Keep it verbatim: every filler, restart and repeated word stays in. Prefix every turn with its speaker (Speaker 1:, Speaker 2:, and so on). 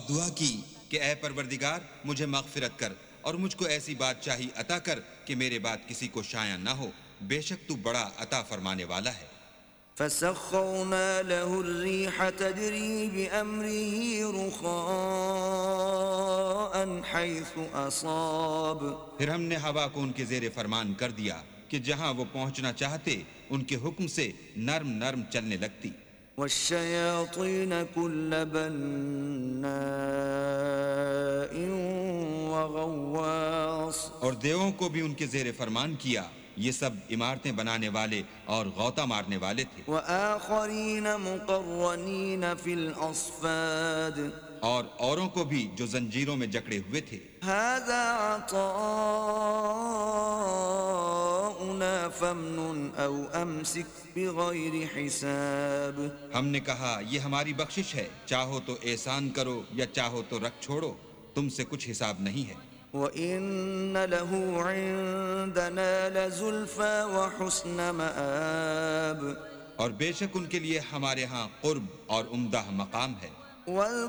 Speaker 1: دعا کی کہ اے پروردگار مجھے مغفرت کر اور مجھ کو ایسی بادشاہی عطا کر کہ میرے بعد کسی کو شایع نہ ہو، بے شک تو بڑا عطا فرمانے والا ہے۔
Speaker 2: فسخرنا له الريح تجري بأمره رخاء حيث أصاب
Speaker 1: پھر ہم نے ہوا کو ان کے زیر فرمان کر دیا کہ جہاں وہ پہنچنا چاہتے ان کے حکم سے نرم نرم چلنے لگتی۔
Speaker 2: والشياطين كل بناء وغواص
Speaker 1: اور دیووں کو بھی ان کے زیر فرمان کیا، یہ سب عمارتیں بنانے والے اور غوطہ مارنے والے تھے۔
Speaker 2: وآخرين مقرنين في الأصفاد
Speaker 1: اور اوروں کو بھی جو زنجیروں میں جکڑے ہوئے تھے۔
Speaker 2: هذا عطاؤنا فامنن أو أمسك بغير حساب
Speaker 1: ہم نے کہا یہ ہماری بخشش ہے، چاہو تو احسان کرو یا چاہو تو رکھ چھوڑو، تم سے کچھ حساب نہیں ہے۔
Speaker 2: وَإِنَّ لَهُ عِندَنَا لَزُلْفَى وَحُسْنَ مَآبٍ
Speaker 1: اور بے شک ان کے لیے ہمارے ہاں قرب اور عمدہ مقام ہے۔